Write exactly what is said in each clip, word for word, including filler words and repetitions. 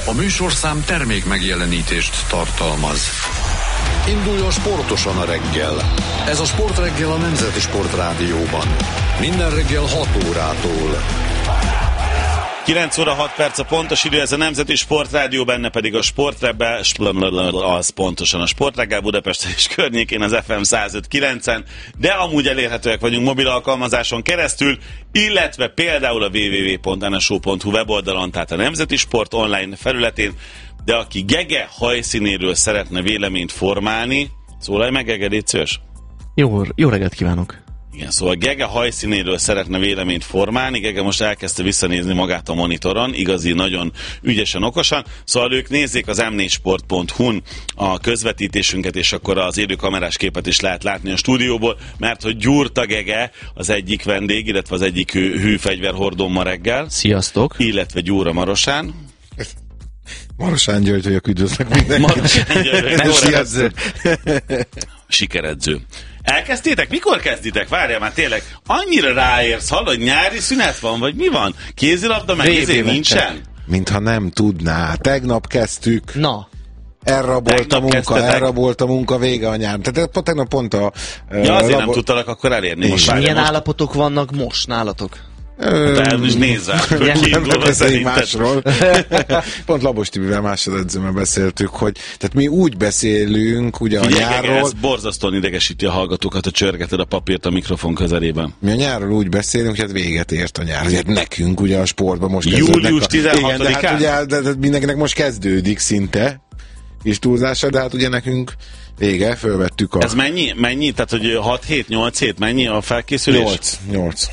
A műsorszám termék megjelenítést tartalmaz. Induljon sportosan a reggel. Ez a Sportreggel a Nemzeti Sportrádióban. Minden reggel hat órától. kilenc óra hat perc a pontos idő, ez a Nemzeti Sportrádió, benne pedig a Sportreggel, az pontosan a Sportreggel Budapest és környékén az ef em száz öt kilencen, de amúgy elérhetőek vagyunk mobil alkalmazáson keresztül, illetve például a double-u double-u double-u pont en es o pont hu weboldalon, tehát a Nemzeti Sport online felületén, de aki Gege hajszínéről szeretne véleményt formálni, szólalj meg, Gege, légy szíves. Jó, jó reggelt kívánok! Igen, szóval Gege hajszínéről szeretne véleményt formálni, Gege most elkezdte visszanézni magát a monitoron, igazi, nagyon ügyesen, okosan, szóval ők nézzék az em négy sport pont hu-n a közvetítésünket, és akkor az élő kamerás képet is lehet látni a stúdióból, mert hogy Gyurta Gege az egyik vendég, illetve az egyik hű, hűfegyverhordó ma reggel. Sziasztok! Illetve Gyura Marosán. Marosán György vagyok, üdvözlök mindenkit. Marosán György, sikeredző. Elkezdtétek? Mikor kezditek? Várjál már, tényleg, annyira ráérsz, hallod, nyári szünet van, vagy mi van? Kézilabda meg izé nincsen? Mintha nem tudná. Tegnap kezdtük. Na. Elrabolt a munka, elrabolt a munka, vége a nyár. Tehát tegnap pont a... Ja, azért labo... nem tudtalak akkor elérni. És most milyen most... állapotok vannak most nálatok? Hát el is nézzel, másról. Pont Labos Tibivel másodedzőmmel beszéltük, hogy tehát mi úgy beszélünk ugye a Figyelj, nyárról... Ez borzasztóan idegesíti a hallgatókat, a csörgeted a papírt a mikrofon közelében. Mi a nyárról úgy beszélünk, hogy hát véget ért a nyár. Ugye nekünk ugye a sportban most július tizenhatodikán? Igen, de hát ugye de, de mindenkinek most kezdődik szinte és túlzása, de hát ugye nekünk vége, fölvettük a... Ez mennyi? Mennyi? Tehát, hogy hat hét, nyolc hét, mennyi a felkészülés? nyolc. nyolc.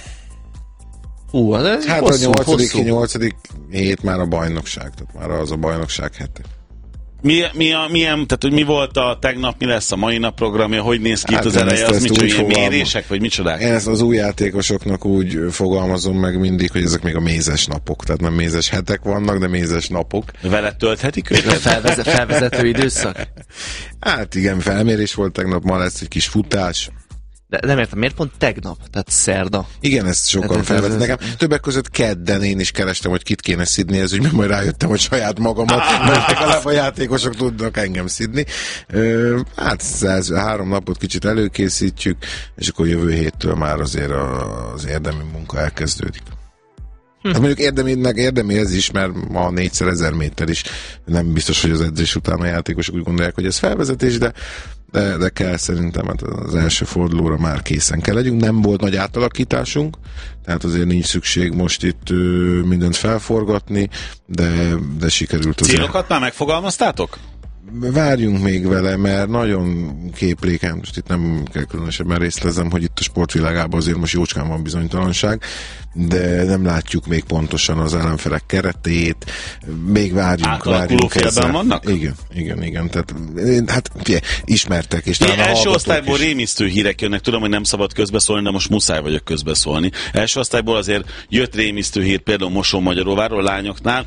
Hú, ez hát hosszú, a nyolcadik, hosszú. nyolcadik hét már a bajnokság, tehát már az a bajnokság hete. Mi, mi, a, milyen, tehát, hogy mi volt a tegnap, mi lesz a mai nap programja, hogy néz ki hát itt az eleje, az micsoda, ilyen fogalma. mérések, vagy micsodák? Én ezt az új játékosoknak úgy fogalmazom meg mindig, hogy ezek még a mézes napok, tehát nem mézes hetek vannak, de mézes napok. Veled tölthetik őket? Felvezet, felvezető időszak? Hát igen, felmérés volt tegnap, ma lesz egy kis futás. De nem értem, miért pont tegnap? Tehát szerda. Igen, ezt sokan hát, felvettek nekem. Többek között kedden én is kerestem, hogy kit kéne szidni, ez úgy, mert majd rájöttem, hogy saját magamat, mert legalább a játékosok tudnak engem szidni. Ö, hát ez három napot kicsit előkészítjük, és akkor jövő héttől már azért az érdemi munka elkezdődik. Hm. Hát mondjuk érdeminek érdemi ez is, mert ma négyszer ezer méter is nem biztos, hogy az edzés után a játékosok úgy gondolják, hogy ez felvezetés, de De, de kell szerintem, hát az első fordulóra már készen kell legyünk. Nem volt nagy átalakításunk, tehát azért nincs szükség most itt ö, mindent felforgatni, de, de sikerült azért. Célokat már megfogalmaztátok? Várjunk még vele, mert nagyon képléken, most itt nem kell különösebben részlezem, hogy itt a sportvilágában azért most jócskán van bizonytalanság, de nem látjuk még pontosan az ellenfelek keretét, még várjunk, várjunk ezzel. Vannak? Igen, igen, igen, tehát hát figyelj, ismertek, és talán a első osztályból is. Rémisztő hírek jönnek, tudom, hogy nem szabad közbeszólni, de most muszáj vagyok közbeszólni. Első osztályból azért jött rémisztő hír, például Mosonmagyaróvárról, lányoknál,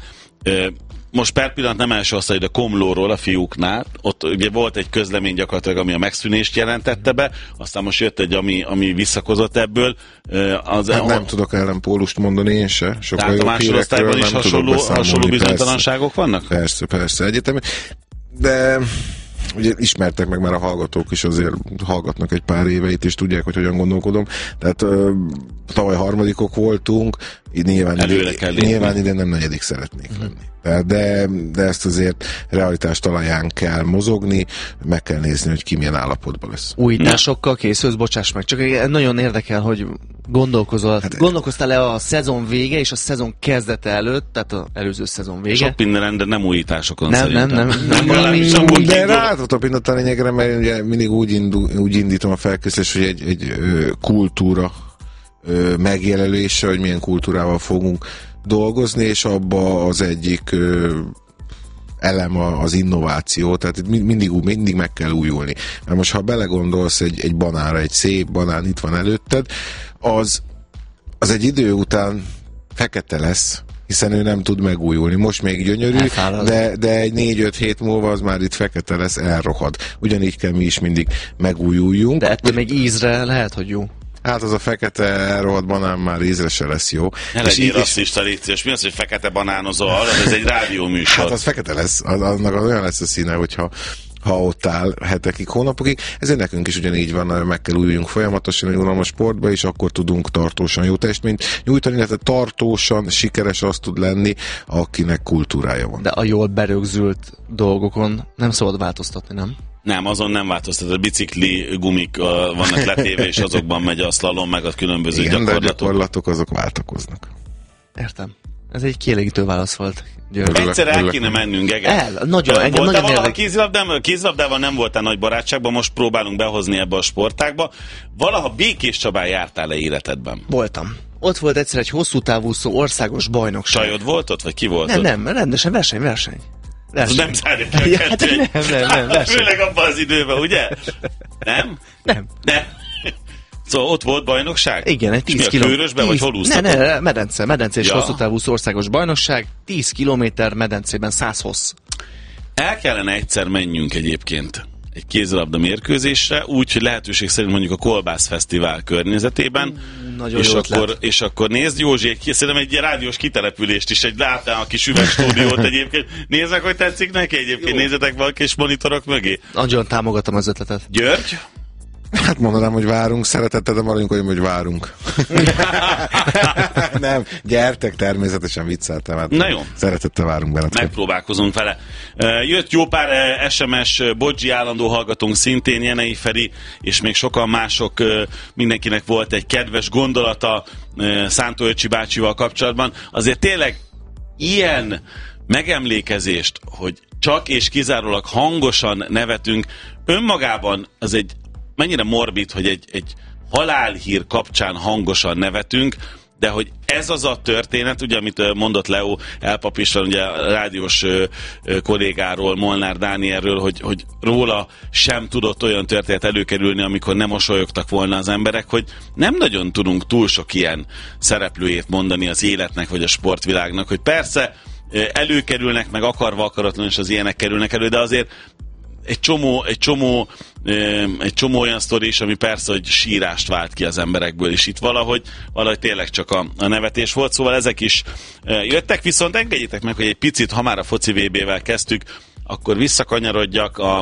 most per pillanat nem első osztály, de Komlóról a fiúknál, ott ugye volt egy közlemény gyakorlatilag, ami a megszűnést jelentette be, aztán most jött egy, ami, ami visszakozott ebből. Az hát nem a... tudok ellenpólust mondani én se. Sokkal tehát a másodosztályban is hasonló, hasonló bizonytalanságok persze, vannak? Persze, persze, egyetemű. De ugye ismertek meg már a hallgatók is, azért hallgatnak egy pár éveit, és tudják, hogy hogyan gondolkodom. Tehát uh, tavaly harmadikok voltunk, nyilván, ide, nyilván ide nem negyedik szeretnék uh-huh. lenni. De, de ezt azért realitás talaján kell mozogni, meg kell nézni, hogy ki milyen állapotban lesz. Újításokkal készülsz, bocsáss meg, csak nagyon érdekel, hogy gondolkozol, hát, gondolkoztál-e a szezon vége és a szezon kezdete előtt, tehát az előző szezon vége? Sok minden, de nem újításokon nem, szerintem. Nem, nem, nem. nem, nem de rátottam a lényegre, mert ugye mindig úgy, indul, úgy indítom a felkészülést, hogy egy, egy ö, kultúra ö, megjelölése, hogy milyen kultúrával fogunk dolgozni, és abba az egyik ö, elem az innováció, tehát mindig, mindig meg kell újulni. Mert most, ha belegondolsz egy, egy banánra, egy szép banán itt van előtted, az, az egy idő után fekete lesz, hiszen ő nem tud megújulni. Most még gyönyörű, de, de egy négy-öt hét múlva az már itt fekete lesz, elrohad. Ugyanígy kell mi is mindig megújuljunk. De ettől még ízre lehet, hogy jó. Hát az a fekete elrohadt banán már ízre se lesz jó. Ne legyél rasszista, létszés. Mi az, hogy fekete banánozol? Ez egy rádióműsor. Hát az fekete lesz. Annak olyan lesz a színe, hogyha ha ott áll hetekig, hónapokig. Ezért nekünk is ugyanígy van, meg kell újuljunk folyamatosan egy unalmas sportba, és akkor tudunk tartósan jó teljesítményt nyújtani, illetve tartósan sikeres az tud lenni, akinek kultúrája van. De a jól berögzült dolgokon nem szabad változtatni, nem? Nem, azon nem változtat. A bicikli gumik uh, vannak letéve, és azokban megy a szlalom, meg a különböző igen, gyakorlatok. Igen, gyakorlatok azok váltakoznak. Értem. Ez egy kielégítő válasz volt. György. Egyszer el kéne mennünk, Gege. El, nagyon, engem volt, nagyon érdekel. Kézilabdával, kézilabdával nem voltál nagy barátságban, most próbálunk behozni ebbe a sportágba. Valaha Békés Csabán jártál-e életedben? Voltam. Ott volt egyszer egy hosszú távúszó országos bajnokság. Csajod volt ott, vagy ki volt nem, ott? Nem, rendesen verseny, verseny. Ez nem zárja ki a ja, kettőt. Hát nem, nem, nem, főleg abban az időben, ugye? Nem? Nem. Nem. Szóval ott volt bajnokság? Igen, egy tíz kilométer. Főrösben, vagy hol úsztatok? Ne, ne, medence, medence és ja. hosszú távúszó országos bajnokság, tíz kilométer medencében száz hossz. El kellene egyszer menjünk egyébként egy kézilabda mérkőzésre, úgy, hogy lehetőség szerint mondjuk a Kolbász Fesztivál környezetében, Nagyon és, jó akkor, és akkor nézd, Józsi, szerintem egy rádiós kitelepülést is, egy látnál a kis üvegstúdiót egyébként. Nézzek, hogy tetszik neki egyébként, jó. Nézzetek valaki kis monitorok mögé. Nagyon támogatom az ötletet. György? Hát mondanám, hogy várunk, szeretettel, de maradjunk olyan, hogy várunk. Nem, gyertek, természetesen vicceltem. Hát na jó. Szeretettel várunk benne. Megpróbálkozunk vele. Jött jó pár es em es, Bodzsi állandó hallgatónk szintén, Jenei Feri, és még sokan mások, mindenkinek volt egy kedves gondolata Szántó Öcsi bácsival kapcsolatban. Azért tényleg ilyen megemlékezést, hogy csak és kizárólag hangosan nevetünk, önmagában az egy mennyire morbid, hogy egy, egy halálhír kapcsán hangosan nevetünk, de hogy ez az a történet, ugye, amit mondott Leo Elpap István, ugye a rádiós ö, ö, kollégáról, Molnár Dánielről, hogy, hogy róla sem tudott olyan történet előkerülni, amikor nem mosolyogtak volna az emberek, hogy nem nagyon tudunk túl sok ilyen szereplőjét mondani az életnek, vagy a sportvilágnak, hogy persze előkerülnek, meg akarva akaratlanul is az ilyenek kerülnek elő, de azért egy csomó, egy csomó, egy csomó olyan sztori is, ami persze, hogy sírást vált ki az emberekből, és itt valahogy, valahogy tényleg csak a, a nevetés volt, szóval ezek is jöttek, viszont engedjétek meg, hogy egy picit, ha már a foci vé bével kezdtük, akkor visszakanyarodjak a,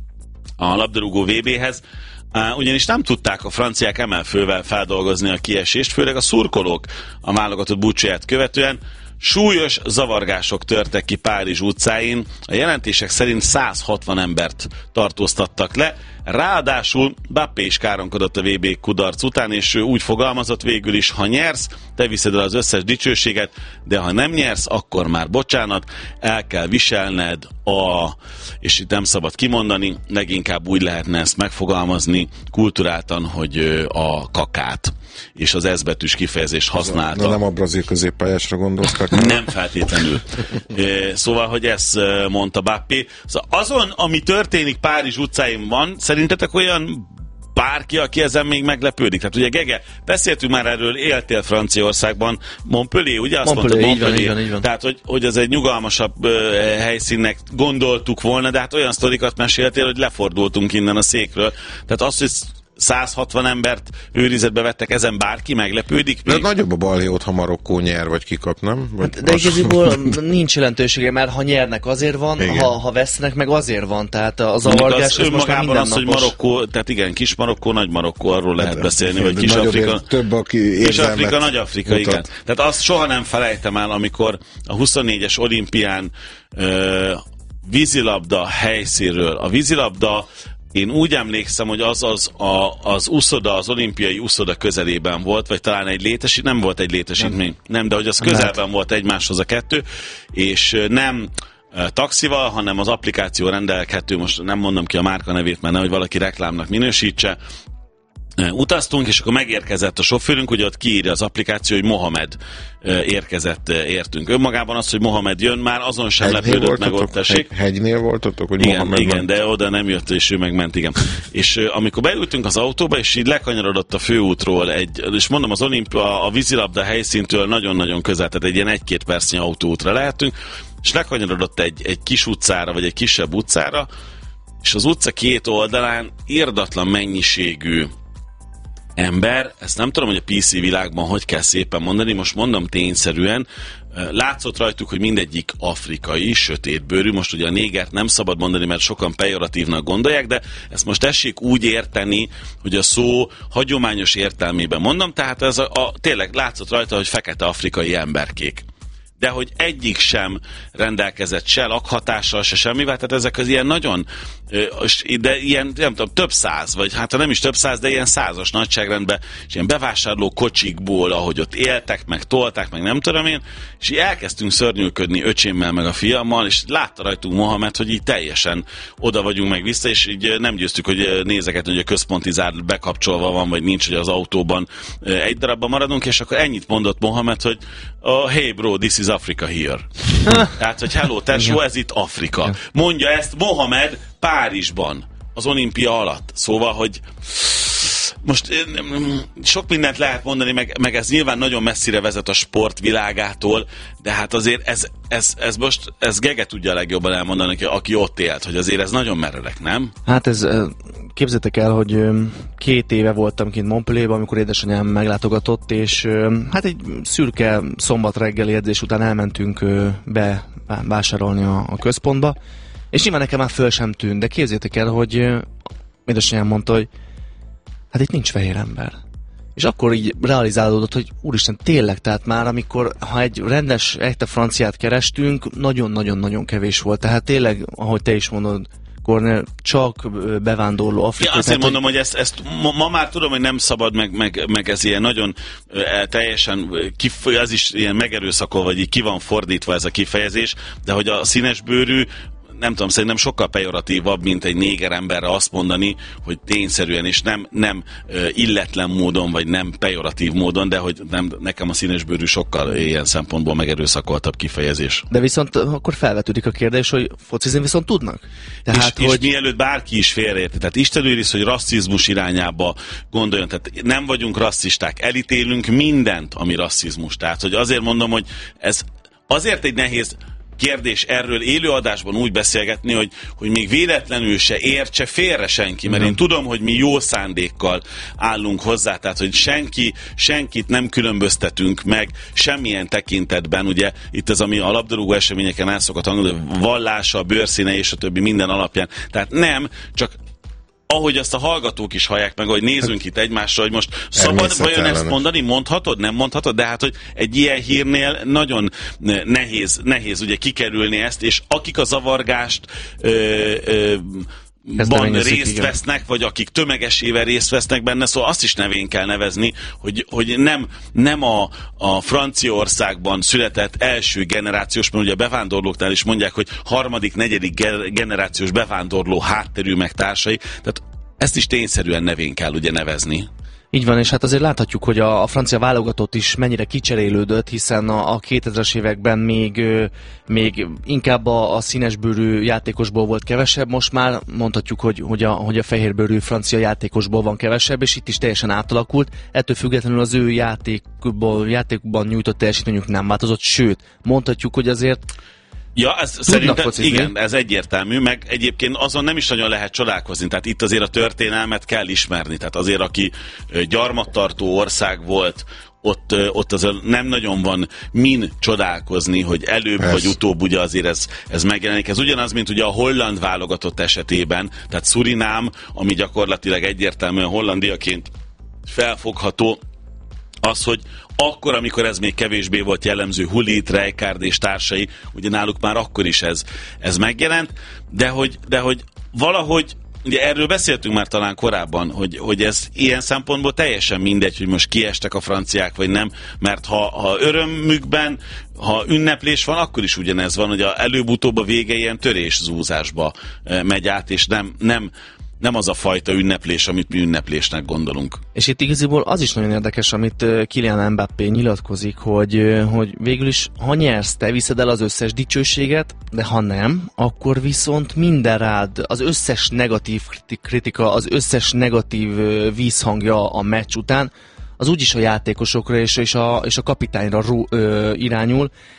a labdarúgó vé béhez, ugyanis nem tudták a franciák emelfővel feldolgozni a kiesést, főleg a szurkolók a válogatott búcsúját követően. Súlyos zavargások törtek ki Párizs utcáin, a jelentések szerint száz hatvan embert tartóztattak le, ráadásul Mbappé is káromkodott a vé bé kudarc után, és ő úgy fogalmazott végül is, ha nyersz, te viszed el az összes dicsőséget, de ha nem nyersz, akkor már bocsánat, el kell viselned a, és itt nem szabad kimondani, leginkább úgy lehetne ezt megfogalmazni kulturáltan, hogy a kakát és az S betűs kifejezést használta. Na, nem a brazil középpályásra gondoltak? Nem feltétlenül. Szóval, hogy ezt mondta Mbappé. Szóval azon, ami történik Párizs utcáin van, szerintetek olyan bárki, aki ezen még meglepődik? Tehát ugye, Gege, beszéltünk már erről, éltél Franciaországban, Montpellier, ugye azt Montpellier, mondta, Montpellier. Így van, így van, így van. Tehát, hogy, hogy az egy nyugalmasabb uh, helyszínnek gondoltuk volna, de hát olyan sztorikat meséltél, hogy lefordultunk innen a székről. Tehát az, hogy száz hatvan embert őrizetbe vettek, ezen bárki meglepődik? De nagyobb a balhé ott, ha Marokkó nyer, vagy kikap, nem? Vagy hát, de igazából nincs jelentősége, mert ha nyernek azért van, ha, ha vesznek meg azért van, tehát a zavargás az önmagában az, hogy Marokkó, tehát igen, kis Marokkó, nagy Marokkó, arról lehet hát, beszélni, vagy kis Afrika. Több, aki kis Afrika, nagy Afrika, mutat. Igen. Tehát azt soha nem felejtem el, amikor a huszonnégyes olimpián uh, vízilabda helyszínről, a vízilabda én úgy emlékszem, hogy az az, a, az uszoda, az olimpiai uszoda közelében volt, vagy talán egy létesítmény, nem volt egy létesítmény, nem, nem de hogy az közelben volt egymáshoz a kettő, és nem taxival, hanem az applikáció rendelhető, most nem mondom ki a márka nevét, mert nehogy valaki reklámnak minősítse, utaztunk, és akkor megérkezett a sofőrünk, ugye ott kiírja az applikáció, hogy Mohamed érkezett, értünk. Önmagában az, hogy Mohamed jön, már azon sem hegynél lepődött meg ott, tessék. Hegy, hegynél voltatok, hogy igen, Mohamed igen, ment. de oda nem jött, és ő megment, igen. És amikor beültünk az autóba, és így lekanyarodott a főútról, egy, és mondom, az Olimpia, a vízilabda helyszíntől nagyon-nagyon közel, tehát egy ilyen egy-két percnyi autóútra lehetünk, és lekanyarodott egy, egy kis utcára, vagy egy kisebb utcára, és az utca két oldalán irdatlan mennyiségű ember, ezt nem tudom, hogy a pé cé világban hogy kell szépen mondani, most mondom tényszerűen, látszott rajtuk, hogy mindegyik afrikai, sötétbőrű, most ugye a négert nem szabad mondani, mert sokan pejoratívnak gondolják, de ezt most tessék úgy érteni, hogy a szó hagyományos értelmében mondom, tehát ez a, a, tényleg látszott rajta, hogy fekete afrikai emberkék. De hogy egyik sem rendelkezett se lakhatással, se semmivel, tehát ezek az ilyen nagyon, de ilyen, nem tudom, több száz, vagy hát nem is több száz, de ilyen százas nagyságrendben, és ilyen bevásárló kocsikból, ahogy ott éltek, meg tolták, meg nem tudom én, és így elkezdtünk szörnyűködni öcsémmel, meg a fiammal, és látta rajtunk Mohamed, hogy így teljesen oda vagyunk meg vissza, és így nem győztük, hogy nézeket, hogy a központi zár bekapcsolva van, vagy nincs, hogy az autóban egy darabban maradunk, és akkor ennyit mondott Mohamed, hogy oh, hey bro, this is Africa here. Tehát, hogy hello, tesó, ez itt Afrika. Mondja ezt Mohamed Párizsban, az olimpia alatt. Szóval, hogy most sok mindent lehet mondani, meg, meg ez nyilván nagyon messzire vezet a sport világától, de hát azért ez, ez, ez most, ez Gege tudja a legjobban elmondani, aki ott élt, hogy azért ez nagyon meredek, nem? Hát ez, képzeljétek el, hogy két éve voltam kint Montpellierben, amikor édesanyám meglátogatott, és hát egy szürke szombat reggeli edzés után elmentünk be vásárolni a, a központba, és nyilván nekem már föl sem tűnt, de képzeljétek el, hogy édesanyám mondta, hogy hát itt nincs fehér ember. És akkor így realizálódott, hogy úristen, tényleg, tehát már amikor, ha egy rendes, ekte franciát kerestünk, nagyon-nagyon-nagyon kevés volt. Tehát tényleg, ahogy te is mondod, Kornél, csak bevándorló afrikai. Ja, azért mondom, hogy, hogy ezt, ezt ma, ma már tudom, hogy nem szabad, meg, meg, meg ez ilyen nagyon e, teljesen, kif, az is ilyen megerőszakolva, vagy így ki van fordítva ez a kifejezés, de hogy a színesbőrű, nem tudom, szerintem sokkal pejoratívabb, mint egy néger emberre azt mondani, hogy tényszerűen, és nem, nem illetlen módon, vagy nem pejoratív módon, de hogy nem, nekem a színesbőrű sokkal ilyen szempontból megerőszakoltabb kifejezés. De viszont akkor felvetődik a kérdés, hogy focizni viszont tudnak? Tehát, és, hogy... és mielőtt bárki is félreérti, tehát Isten őriz, hogy rasszizmus irányába gondoljon, tehát nem vagyunk rasszisták, elítélünk mindent, ami rasszizmus. Tehát, hogy azért mondom, hogy ez azért egy nehéz kérdés erről élőadásban úgy beszélgetni, hogy, hogy még véletlenül se értse félre senki, mert én tudom, hogy mi jó szándékkal állunk hozzá, tehát hogy senki, senkit nem különböztetünk meg semmilyen tekintetben, ugye itt ez, ami a labdarúgó eseményeken el szokott hangolni, vallása, bőrszíne és a többi minden alapján. Tehát nem, csak ahogy azt a hallgatók is hallják meg, hogy nézzünk itt egymásra, hogy most szabad vajon ezt mondani, mondhatod, nem mondhatod, de hát, hogy egy ilyen hírnél nagyon nehéz, nehéz ugye kikerülni ezt, és akik a zavargást ö, ö, ban részt igen. vesznek, vagy akik tömegesével részt vesznek benne, szóval azt is nevén kell nevezni, hogy, hogy nem, nem a, a Franciaországban született első generációs, mert ugye a bevándorlóknál is mondják, hogy harmadik, negyedik generációs bevándorló hátterű meg társai, tehát ezt is tényszerűen nevén kell ugye nevezni. Így van, és hát azért láthatjuk, hogy a, a francia válogatott is mennyire kicserélődött, hiszen a, a kétezres években még, még inkább a, a színesbőrű játékosból volt kevesebb, most már mondhatjuk, hogy, hogy, a, hogy a fehérbőrű francia játékosból van kevesebb, és itt is teljesen átalakult. Ettől függetlenül az ő játékból, játékban nyújtott teljesítményük nem változott, sőt, mondhatjuk, hogy azért Ja, ez szerintem, igen, ez egyértelmű, meg egyébként azon nem is nagyon lehet csodálkozni, tehát itt azért a történelmet kell ismerni, tehát azért, aki gyarmattartó ország volt, ott, ott azért nem nagyon van min csodálkozni, hogy előbb ez. vagy utóbb ugye azért ez, ez megjelenik. Ez ugyanaz, mint ugye a holland válogatott esetében, tehát Surinám, ami gyakorlatilag egyértelműen hollandiaként felfogható, az, hogy akkor, amikor ez még kevésbé volt jellemző, Hulit, Rijkaard és társai, ugye náluk már akkor is ez, ez megjelent, de hogy, de hogy valahogy, ugye erről beszéltünk már talán korábban, hogy, hogy ez ilyen szempontból teljesen mindegy, hogy most kiestek a franciák, vagy nem, mert ha, ha örömükben, ha ünneplés van, akkor is ugyanez van, hogy a előbb-utóbb a vége ilyen törés-zúzásba megy át, és nem, nem Nem az a fajta ünneplés, amit mi ünneplésnek gondolunk. És itt igaziból az is nagyon érdekes, amit Kylian Mbappé nyilatkozik, hogy, hogy végül is, ha nyersz, te viszed el az összes dicsőséget, de ha nem, akkor viszont minden rád, az összes negatív kritika, az összes negatív vízhangja a meccs után, az úgyis a játékosokra és, és, a, és a kapitányra ró, ö, irányul.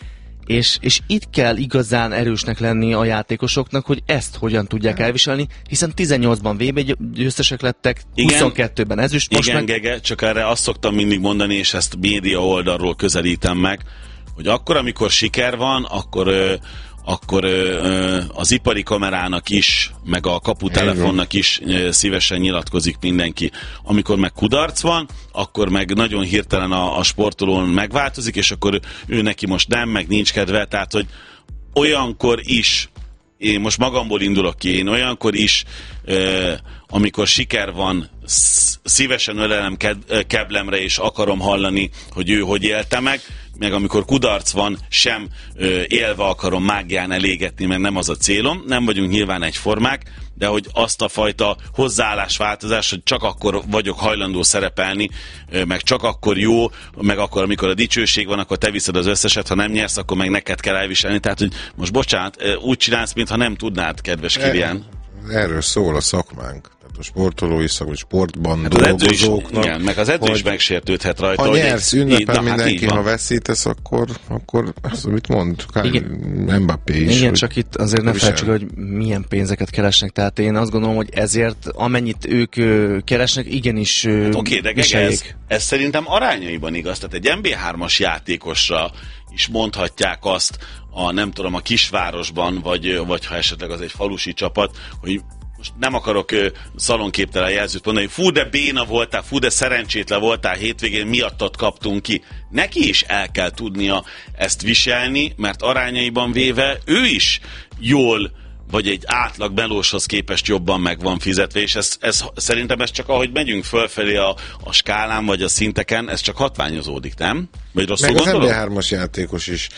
És, és itt kell igazán erősnek lenni a játékosoknak, hogy ezt hogyan tudják elviselni, hiszen tizennyolcban vé bé győztesek lettek, igen, huszonkettőben ezüst. Most igen, meg... Gege, csak erre azt szoktam mindig mondani, és ezt média oldalról közelítem meg, hogy akkor, amikor siker van, akkor... Ö, akkor ö, az ipari kamerának is, meg a kaputelefonnak is ö, szívesen nyilatkozik mindenki. Amikor meg kudarc van, akkor meg nagyon hirtelen a, a sportolón megváltozik, és akkor ő neki most nem, meg nincs kedve, tehát hogy olyankor is, én most magamból indulok ki, én olyankor is, ö, amikor siker van, szívesen ölelem keblemre, és akarom hallani, hogy ő hogy élte meg, meg amikor kudarc van, sem ö, élve akarom mágián elégetni, mert nem az a célom, nem vagyunk nyilván egyformák, de hogy azt a fajta hozzáállásváltozás, hogy csak akkor vagyok hajlandó szerepelni, ö, meg csak akkor jó, meg akkor, amikor a dicsőség van, akkor te viszed az összeset, ha nem nyersz, akkor meg neked kell elviselni. Tehát, hogy most bocsánat, úgy csinálsz, mintha nem tudnád, kedves Kilián. Erről szól a szakmánk. A sportolói szak, vagy sportban hát dolgozóknak. Igen, meg az edző is megsértődhet rajta. Ha nyersz, ünnepel így, mindenki, hát ha veszítesz, akkor, akkor azt, amit mond, Mbappé is. Igen, csak itt azért ne felejtsük, hogy milyen pénzeket keresnek. Tehát én azt gondolom, hogy ezért amennyit ők keresnek, igenis hát oké, de Gege, ez, ez szerintem arányaiban igaz. Tehát egy en bé hármas játékosra is mondhatják azt, a nem tudom, a kisvárosban, vagy, vagy ha esetleg az egy falusi csapat, hogy most nem akarok uh, szalonképtelen jelzőt mondani, fú, de béna voltál, fú, de szerencsétlen voltál, hétvégén miattad kaptunk ki. Neki is el kell tudnia ezt viselni, mert arányaiban véve ő is jól, vagy egy átlag melóshoz képest jobban meg van fizetve, és ez, ez, szerintem ez csak ahogy megyünk fölfelé a, a skálán, vagy a szinteken, ez csak hatványozódik, nem? Vagy rosszul meg gondolom? Az en bé hármas játékos is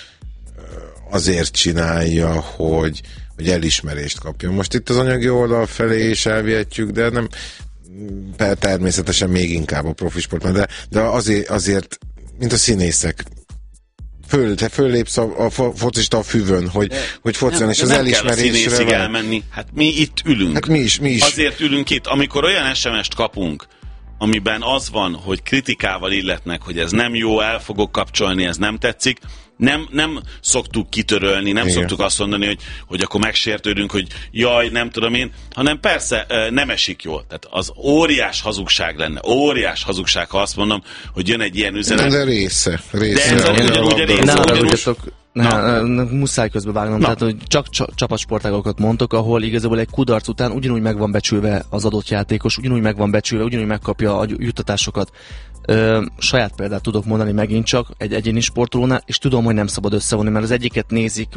azért csinálja, hogy hogy elismerést kapjon. Most itt az anyagi oldal felé is elvihetjük, de nem természetesen még inkább a profisportban, de, de azért, azért, mint a színészek, föl, te föllépsz a, a focista a füvön, hogy, hogy focjon, és az elismerésre van. Elmenni. Hát mi itt ülünk. Hát mi is, mi is. Azért ülünk itt, amikor olyan es em est kapunk, amiben az van, hogy kritikával illetnek, hogy ez nem jó, el fogok kapcsolni, ez nem tetszik, Nem, nem szoktuk kitörölni, nem Igen. szoktuk azt mondani, hogy, hogy akkor megsértődünk, hogy jaj, nem tudom én, hanem persze nem esik jól. Tehát az óriás hazugság lenne, óriás hazugság, ha azt mondom, hogy jön egy ilyen üzenet. De része, része. De ez ugyanúgy a része. Ugyanúgy, Na, muszáj közbe vágnom, na. Tehát hogy csak csapatsportágokat mondtok, ahol igazából egy kudarc után ugyanúgy meg van becsülve az adott játékos, ugyanúgy meg van becsülve, ugyanúgy megkapja a juttatásokat. Ö, saját példát tudok mondani megint csak egy egyéni sportolónál, és tudom, hogy nem szabad összevonni, mert az egyiket nézik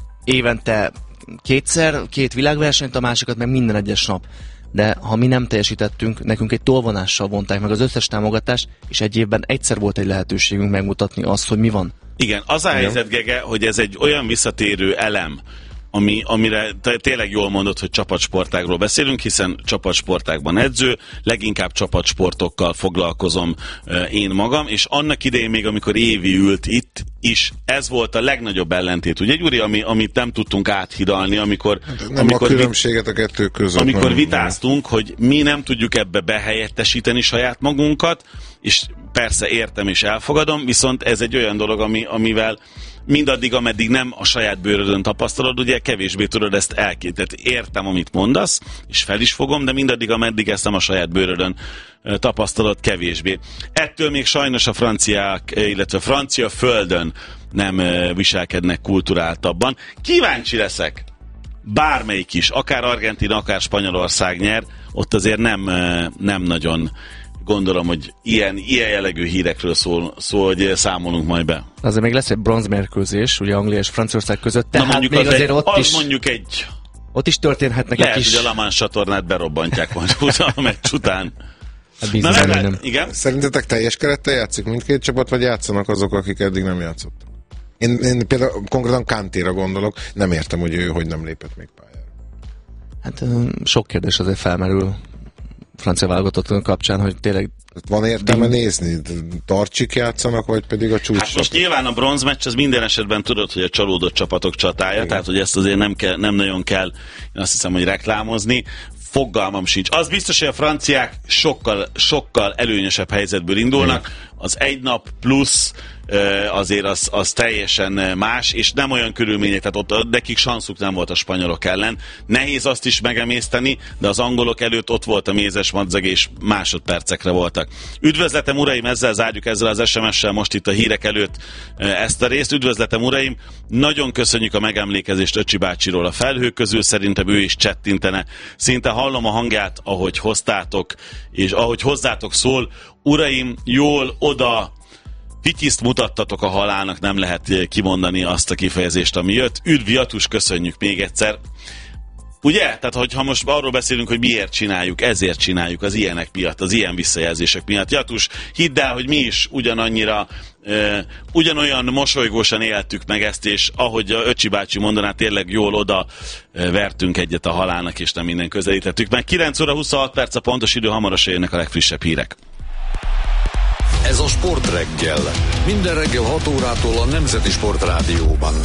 évente kétszer, két világversenyt, a másikat meg minden egyes nap. De ha mi nem teljesítettünk, nekünk egy tolvonással vonták meg az összes támogatást, és egy évben egyszer volt egy lehetőségünk megmutatni azt, hogy mi van. Igen, az a helyzet, Gege, hogy ez egy olyan visszatérő elem, ami, amire tényleg jól mondod, hogy csapatsportágról beszélünk, hiszen csapatsportágban edző, leginkább csapatsportokkal foglalkozom uh, én magam, és annak idején még, amikor Évi ült itt is, ez volt a legnagyobb ellentét. Ugye, Gyuri, ami, amit nem tudtunk áthidalni, amikor... Nem amikor a különbséget a kettő között. Amikor nem, vitáztunk, hogy mi nem tudjuk ebbe behelyettesíteni saját magunkat, és persze értem és elfogadom, viszont ez egy olyan dolog, ami, amivel mindaddig, ameddig nem a saját bőrödön tapasztalod, ugye kevésbé tudod ezt elképzelni. Tehát értem, amit mondasz, és fel is fogom, de mindaddig, ameddig ezt nem a saját bőrödön tapasztalod, kevésbé. Ettől még sajnos a franciák, illetve a francia földön nem viselkednek kulturáltabban. Kíváncsi leszek, bármelyik is, akár Argentína, akár Spanyolország nyer, ott azért nem, nem nagyon gondolom, hogy ilyen, ilyen jellegű hírekről szól, szól, hogy számolunk majd be. Azért még lesz egy bronzmérkőzés, ugye Anglia és Franciaország között, tehát na mondjuk még az azért egy, ott az is... mondjuk egy... Ott is történhetnek lehet, egy kis... hogy a La Manche csatornát berobbantják majd a meccs után. Hát bízom, Na, nem, nem. Igen? Szerintetek teljes kerettel játszik mindkét csapat, vagy játszanak azok, akik eddig nem játszottak? Én, én például konkrétan Kantéra gondolok, nem értem, hogy ő hogy nem lépett még pályára. Hát sok kérdés azért felmerül francia válogatott kapcsán, hogy tényleg... Van értelme nézni? Tartsik játszanak, vagy pedig a csúcs? Hát most nyilván a bronzmeccs, az minden esetben tudod, hogy a csalódott csapatok csatája, igen. Tehát hogy ezt azért nem, kell, nem nagyon kell, én azt hiszem, hogy reklámozni. Fogalmam sincs. Az biztos, hogy a franciák sokkal, sokkal előnyösebb helyzetből indulnak. az egy nap plusz azért az, az teljesen más, és nem olyan körülmények, tehát ott nekik sanszuk nem volt a spanyolok ellen. Nehéz azt is megemészteni, de az angolok előtt ott volt a mézes madzag, és másodpercekre voltak. Üdvözletem uraim, ezzel zárjuk ezzel az es em es-sel most itt a hírek előtt ezt a részt. Üdvözletem uraim, nagyon köszönjük a megemlékezést Öcsi bácsiról a felhők közül, szerintem ő is csettintene. Szinte hallom a hangját, ahogy hoztátok, és ahogy hozzátok szól. Uraim, jól oda fityiszt mutattatok a halálnak, nem lehet kimondani azt a kifejezést, ami jött. Üdv Jatus, köszönjük még egyszer. Ugye? Tehát, hogyha most arról beszélünk, hogy miért csináljuk, ezért csináljuk, az ilyenek miatt, az ilyen visszajelzések miatt. Jatus, hidd el, hogy mi is ugyanannyira, uh, ugyanolyan mosolygósan éltük meg ezt, és ahogy a Öcsi bácsi mondaná, tényleg jól oda uh, vertünk egyet a halálnak, és nem minden közelítettük meg. kilenc óra huszonhat perc a pontos idő, hamarosan jönnek a legfrissebb hírek. Ez a Sportreggel. Minden reggel hat órától a Nemzeti Sport Rádióban.